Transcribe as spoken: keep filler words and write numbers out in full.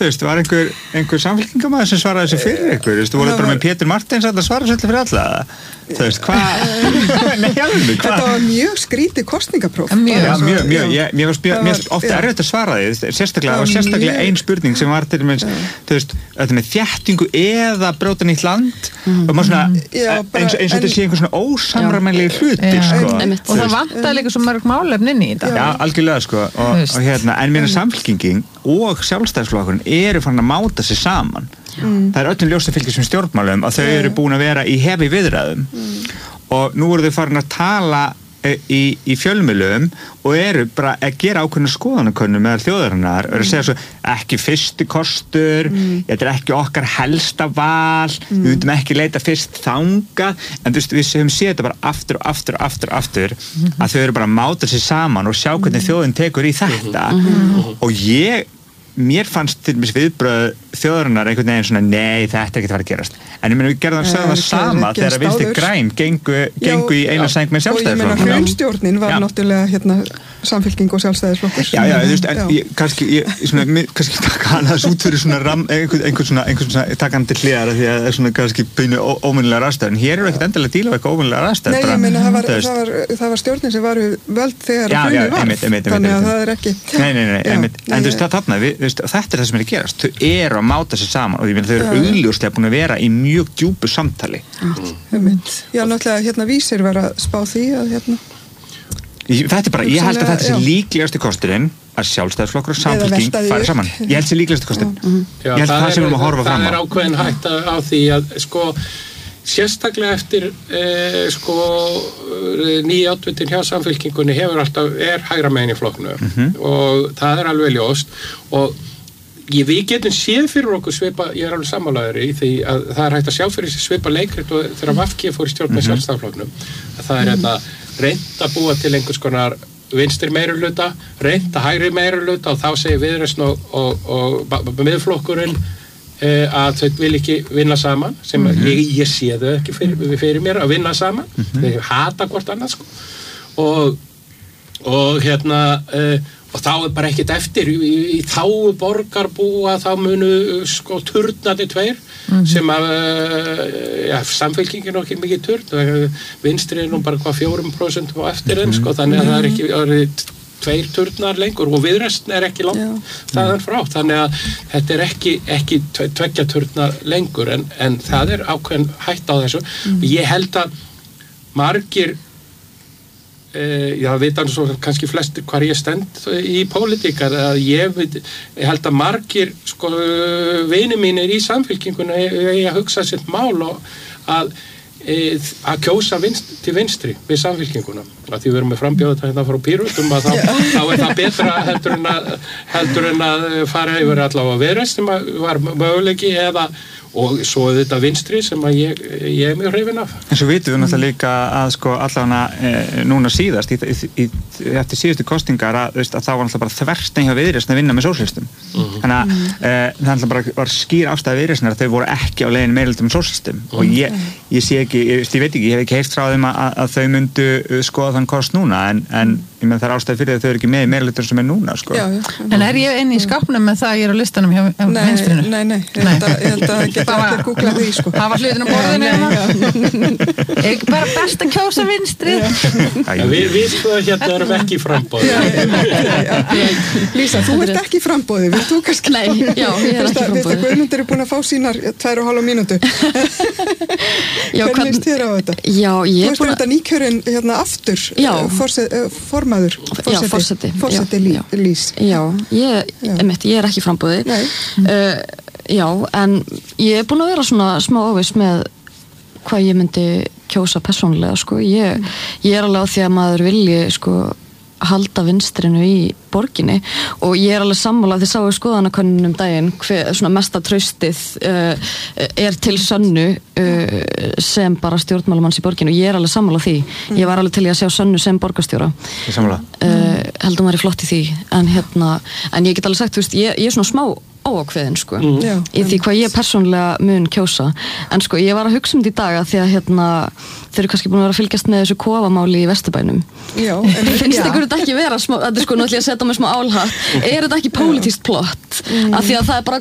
þú veist, var einhver, einhver samfélkingamaður sem svaraði þessu fyrir ykkur, þú veist, þú voruð bara með Pétur Martins að svara svolítið fyrir alla, þú veist, hvað, nei, alveg, hvað? Þetta var mjög skrítið kosningapróf. Mjög, já, mjög, mjög, ég, mér varst mjög, ofta erfitt að svara því, sérstaklega, og sérstaklega ein spurning sem var til dæmis, þú veist, þetta með þéttingu eða brjóta nýtt land, og maður svona, eins og þetta sé einhver svona ósamræmanlegi hlutir, sko. Og það vantaði líka svo mörg málefni inn í þetta. Já, algjörlega, sko, og, og hérna, en mér er samfélkingin og sjálfstæðisflokkurinn eru farin að máta sig saman. Mm. Það er öllum ljóst að fylgjast með stjórnmálum að þau eru búin að vera í hefi viðræðum mm. og nú eru þau farin að tala í, í fjölmiðlum og eru bara að gera ákveðna skoðanakönnun meðal þjóðarinnar og eru að segja svo, ekki fyrsti kostur mm. þetta er ekki okkar helsta val mm. við myndum ekki leita fyrst þangað en þú veist, við höfum séð þetta bara aftur og aftur og aftur, aftur mm. að þau eru bara að máta sig saman og sjá hvernig mm. þjóðin tekur í þetta mm. og ég mér fannst til dæmis viðbröð þjóðarinnar einhvern veginn svona, nei, þetta er ekki að fara að gerast. En ég meina, við gerðum það sama þegar Vinstri græn gengu, gengu í eina sæng með sjálfstæðisflokkur. Og ég meina, hrunstjórnin var náttúrulega hérna, samfylking og sjálfstæðisflokkur. Já, já, þú veist, en ég, kannski, ég, svona, kannski taka hana þessu út fyrir svona, ram, einhvern, einhvern svona, einhvern svona takandi hliðar því að það er svona kannski pínu óvenjulegar aðstæður. En hér eru ekkert endilega að díla við eitthvað óvenjulegar aðstæður. Nei, ég meina, það var, það var, það var stjórnin sem var völd þegar hrunið var. Þannig að það er ekki... Nei, nei, nei, einmitt. En þú veist, það þarna, við, veist, þetta er það sem er að gerast. Þau eru að máta sig saman og ég meina þau eru augljóslega búin að vera í mjög djúpu samtali. Mm. Já, náttúrulega hérna Vísir var að spá því að hérna... Þetta er bara, ég held að þetta sé líklegasti kosturinn að sjálfstæðisflokkur og samfylking fari saman. Ég held að sé líklegasti kosturinn. Ég held að það sem við erum að horfa fram á. Það er ákveðin hætta á því að sko sérstaklega eftir eh, sko nýja oddvitin hjá samfylkingunni hefur alltaf, er hægra megin í flokknu mm-hmm. og það er alveg ljóst og ég, við getum séð fyrir okkur svipa, ég er alveg sammálaður í því að það er hægt að sjá fyrir sig svipa leikrit og þegar V G fór í stjórn með mm-hmm. sjálfstæðisflokknum að það er hérna reynt að búa til einhvers konar vinstri meirihluta, reynt að hægri meirihluta og þá segir Viðreisn og, og, og, og miðflokkurinn að þau vil ekki vinna saman sem mm-hmm. ég, ég sé þau ekki fyrir, fyrir mér að vinna saman mm-hmm. þau hata hvort annað sko og, og hérna uh, og þá er bara ekkert eftir í, í, í þáu borgarbúa þá munu sko turnandi tveir mm-hmm. sem að uh, ja, samfylkingin er ekki mikið turn vinstri er nú bara hvað fjórum prósent á eftir þeim mm-hmm. sko þannig að það er ekki orðið tveir turnar lengur og Viðreisn er ekki langt þaðan frá, þannig að þetta er ekki, ekki tveggja turnar lengur en, en það er ákveðin hætt á þessu mm. ég held að margir e, já, veit hann svo kannski flestir hvar ég stend í pólitík að ég, ég held að margir sko vini mínir í samfylkingunni ég að hugsa sitt mál og að að kjósa vinst, til vinstri við samfylkinguna að því við erum með frambjóða þetta frá Pírötum að þá, þá er það betra heldur en að, heldur en að fara yfir allavega Viðreisn sem var möguleiki eða og svo þetta vinstri sem að ég, ég er mjög hrifinn af. En svo vitum við náttúrulega líka að sko allavega e, núna síðast í, í, í, eftir síðustu kostingar að, veist, að þá var náttúrulega bara þverstein hjá Viðreisn að vinna með sósíalistum. Mm-hmm. Þannig að mm-hmm. e, það náttúrulega bara var skýr afstæða Viðreisnar að þau voru ekki á leiðin meirihluta með sósíalistum mm-hmm. og ég, ég sé ekki, ég, ég veit ekki, ég hef ekki heyrt frá þeim að, að þau myndu skoða þann kost núna en, en ég menn það er ástæði fyrir að þau eru ekki með meirihlutum sem er núna sko. Já, já. En er ég inn í skápnum með það að ég er á listanum hjá vinstrinu? Nei, nei, ég held að, ég held að geta ekki að googla því sko. Það var hlutin á borðinu ekki bara best að kjósa vinstri Við, við sko hérna erum ekki í frambóði Lísa, þú ert ekki í frambóði við þú kannski Nei, já, ég er ekki í frambóði Við það Guðmundur er búin að fá sínar tvær og hálfa mínútu Hvernig líst þér á þetta? Já, ég Þú veist þetta nýkjörinn hérna aftur formaður forseti forseti Lís Já, ég, emitt, ég er ekki í frambóði uh, Já, en ég er búin að vera svona smá óviss með hvað ég myndi kjósa persónulega, sko. Ég, ég er alveg á því að maður vilji, sko, halda vinstrinu í borginni og ég er alveg sammála þið sáu skoðanakönnun um daginn hver svona mesta traustið uh, er til Sönnu uh, sem bara stjórnmálamanns í borginni og ég er alveg sammála því. Ég var alveg til í að sjá Sönnu sem borgarstjóra. Ég sammála. Uh, heldum væri flott í því en hérna, en ég get alveg sagt, þú veist, ég, ég er svona smá óákveðin sko mm. í því hvað ég persónulega mun kjósa en sko ég var að hugsa um þetta í dag að því að hérna þeir eru kannski búin að vera að fylgjast með þessu kofamáli í Vesturbænum já, finnst ykkur þetta ekki vera smá, þetta er sko náttúrulega að setja með smá álhatt er þetta ekki pólitískt plott mm. af því að það er bara